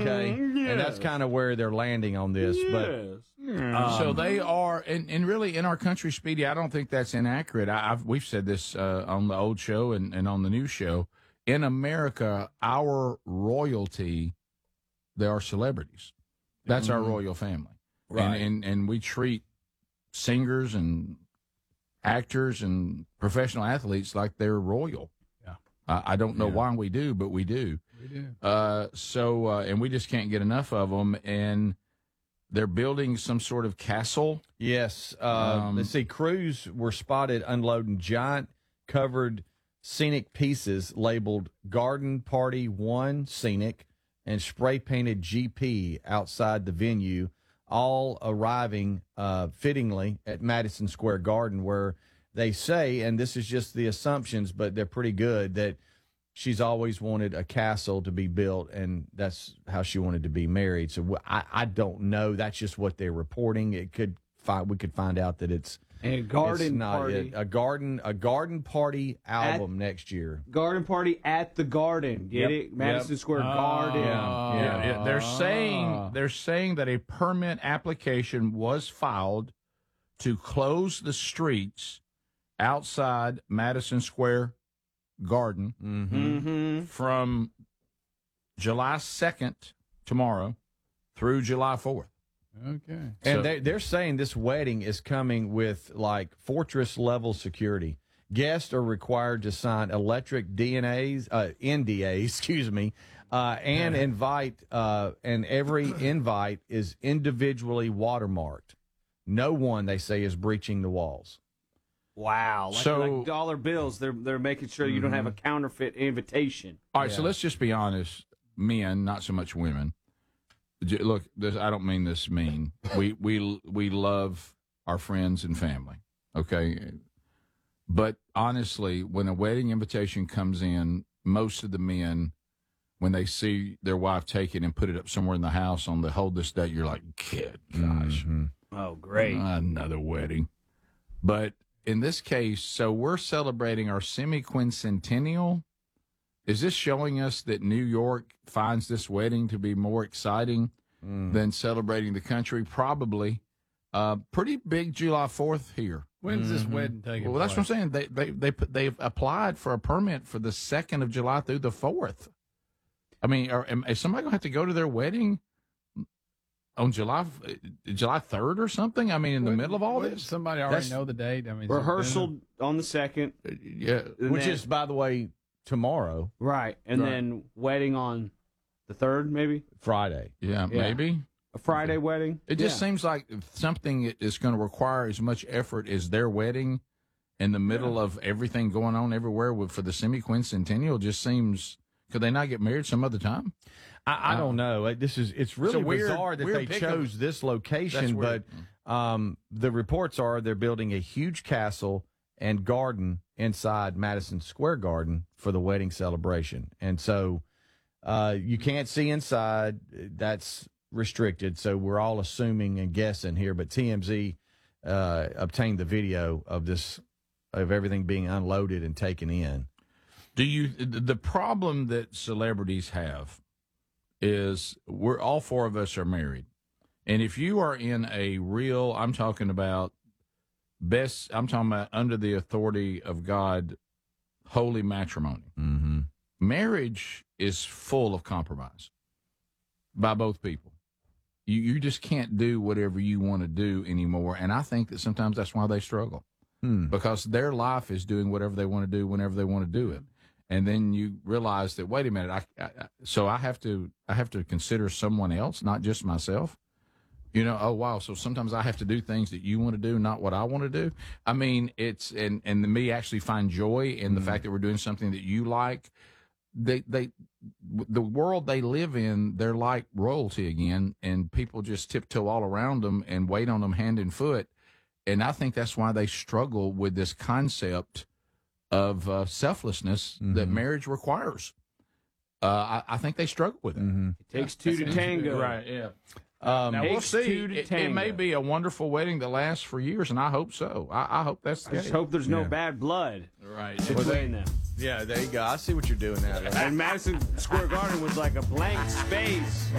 Okay, and that's kind of where they're landing on this. But So they are, and really in our country, Speedy, I don't think that's inaccurate. We've said this on the old show and on the new show. In America, our royalty, they are celebrities. That's our royal family. Right. And we treat singers and actors and professional athletes like they're royal. Yeah. I don't know why we do, but we do. We do. And we just can't get enough of them. And they're building some sort of castle. yes, let's see. Crews were spotted unloading giant covered scenic pieces labeled Garden Party 1 Scenic and spray painted GP outside the venue, all arriving fittingly at Madison Square Garden, where they say, and this is just the assumptions, but they're pretty good, that she's always wanted a castle to be built, and that's how she wanted to be married. So I don't know. That's just what they're reporting. We could find out that it's A garden it's not party. a garden party album next year. Garden party at the Garden. Get it? Madison Square Garden. Yeah. They're saying that a permit application was filed to close the streets outside Madison Square Garden from July 2nd, tomorrow, through July 4th. Okay. And they're saying this wedding is coming with like fortress level security. Guests are required to sign electric NDAs, excuse me, and invite, and every invite is individually watermarked. No one, they say, is breaching the walls. Wow. Like dollar bills. They're making sure you don't have a counterfeit invitation. All right, so let's just be honest, men, not so much women. Look, I don't mean this mean. We love our friends and family, okay? But honestly, when a wedding invitation comes in, most of the men, when they see their wife take it and put it up somewhere in the house on the hold this date, you're like, gosh. Oh, great. Another wedding. But in this case, so we're celebrating our semi-quincentennial. Is this showing us that New York finds this wedding to be more exciting than celebrating the country? Probably. Pretty big July 4th here. When's this wedding taking Well, that's place? what I'm saying. They've applied for a permit for the 2nd of July through the 4th. I mean, is somebody going to have to go to their wedding on July 3rd or something? I mean, in the middle of all Wouldn't this? somebody already know the date? I mean, Rehearsal on the 2nd. Yeah. Which is, by the way, tomorrow, Right. And then wedding on the 3rd, maybe? Friday. Yeah, maybe. A Friday wedding? It just seems like something that is going to require as much effort as their wedding in the middle of everything going on everywhere for the semi-quincentennial just seems, could they not get married some other time? I don't know. It's really weird- bizarre that weird they pick of- chose this location, That's but weird. the reports are they're building a huge castle and garden inside Madison Square Garden for the wedding celebration. And so you can't see inside. That's restricted. So we're all assuming and guessing here, but TMZ obtained the video of everything being unloaded and taken in. The problem that celebrities have is all four of us are married. And if you are in a real, I'm talking about under the authority of God, holy matrimony. Mm-hmm. Marriage is full of compromise by both people. You just can't do whatever you want to do anymore. And I think that sometimes that's why they struggle. Because their life is doing whatever they want to do whenever they want to do it. And then you realize that, wait a minute, so I have to consider someone else, not just myself. You know, oh wow, so sometimes I have to do things that you want to do, not what I want to do. I mean, it's and me actually find joy in the fact that we're doing something that you like. The world they live in, they're like royalty again, and people just tiptoe all around them and wait on them hand and foot. And I think that's why they struggle with this concept of selflessness that marriage requires. I think they struggle with it. It takes two to tango. Right, yeah. Now, we'll Takes see. two to It tango. may be a wonderful wedding that lasts for years, and I hope so. I hope that's the I just case. hope there's no bad blood Right. between them. Yeah, there you go. I see what you're doing now. And Madison Square Garden was like a blank space.